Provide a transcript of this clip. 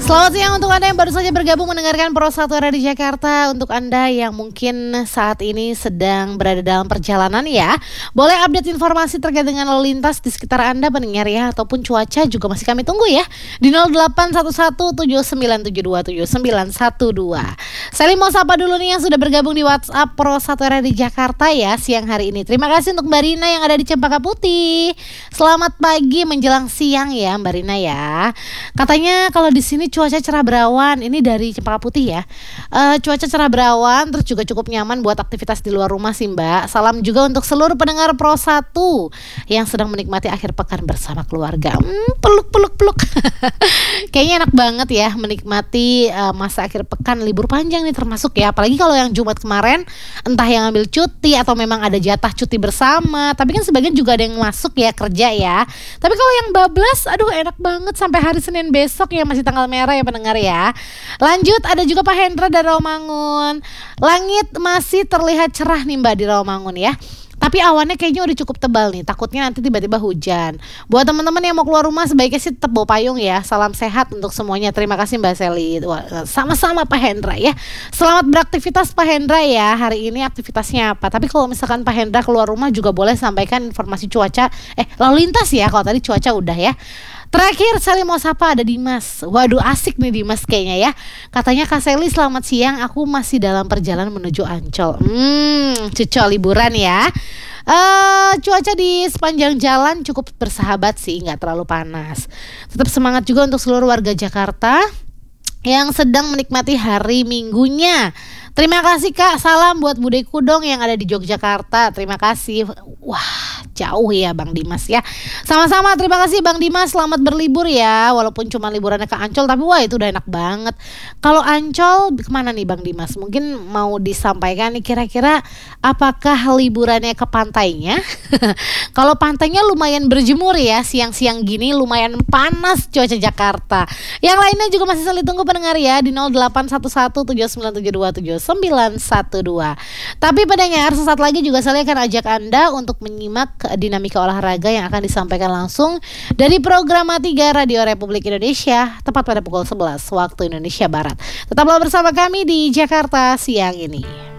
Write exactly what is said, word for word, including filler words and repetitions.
Selamat siang untuk Anda yang baru saja bergabung mendengarkan Pro satu Radio Jakarta. Untuk Anda yang mungkin saat ini sedang berada dalam perjalanan ya, boleh update informasi terkait dengan lalu lintas di sekitar Anda pendengar ya, ataupun cuaca juga masih kami tunggu ya di nol delapan satu satu tujuh sembilan tujuh dua tujuh sembilan satu dua. Saya mau sapa dulu nih yang sudah bergabung di WhatsApp Pro satu Radio Jakarta ya siang hari ini. Terima kasih untuk Mbak Rina yang ada di Cempaka Putih. Selamat pagi menjelang siang ya Mbak Rina ya. Katanya kalau di sini cuaca cerah berawan, ini dari Cempaka Putih ya. Uh, cuaca cerah berawan, terus juga cukup nyaman buat aktivitas di luar rumah sih Mbak. Salam juga untuk seluruh pendengar Pro satu yang sedang menikmati akhir pekan bersama keluarga. Hmm, peluk peluk peluk. Kayaknya enak banget ya menikmati uh, masa akhir pekan libur panjang nih termasuk ya. Apalagi kalau yang Jumat kemarin entah yang ambil cuti atau memang ada jatah cuti bersama. Tapi kan sebagian juga ada yang masuk ya kerja ya. Tapi kalau yang bablas, aduh enak banget sampai hari Senin besok ya, masih tanggal merah ya pendengar ya. Lanjut, ada juga Pak Hendra dari Rawamangun. Langit masih terlihat cerah nih Mbak di Rawamangun ya. Tapi awannya kayaknya udah cukup tebal nih. Takutnya nanti tiba-tiba hujan. Buat teman-teman yang mau keluar rumah sebaiknya sih tetap bawa payung ya. Salam sehat untuk semuanya. Terima kasih Mbak Seli. Wah, sama-sama Pak Hendra ya. Selamat beraktivitas Pak Hendra ya. Hari ini aktivitasnya apa? Tapi kalau misalkan Pak Hendra keluar rumah juga boleh sampaikan informasi cuaca. Eh lalu lintas ya. Kalau tadi cuaca udah ya. Terakhir Sally mau sapa ada Dimas. Waduh asik nih Dimas kayaknya ya. Katanya Kak Sally selamat siang, aku masih dalam perjalanan menuju Ancol. Hmm, cucok liburan ya. Uh, cuaca di sepanjang jalan cukup bersahabat sih, nggak terlalu panas. Tetap semangat juga untuk seluruh warga Jakarta yang sedang menikmati hari Minggunya. Terima kasih Kak, salam buat Bude Kudong yang ada di Yogyakarta. Terima kasih. Wah, jauh ya Bang Dimas ya. Sama-sama, terima kasih Bang Dimas. Selamat berlibur ya. Walaupun cuma liburannya ke Ancol, tapi wah itu udah enak banget. Kalau Ancol kemana nih Bang Dimas? Mungkin mau disampaikan nih kira-kira apakah liburannya ke pantainya? Kalau pantainya lumayan berjemur ya. Siang-siang gini lumayan panas cuaca Jakarta. Yang lainnya juga masih saling tunggu pendengar ya di nol delapan satu satu tujuh sembilan tujuh dua tujuh sembilan satu dua. Tapi pendengar, sesaat lagi juga saya akan ajak Anda untuk menyimak dinamika olahraga yang akan disampaikan langsung dari program tiga Radio Republik Indonesia tepat pada pukul sebelas waktu Indonesia Barat. Tetaplah bersama kami di Jakarta siang ini.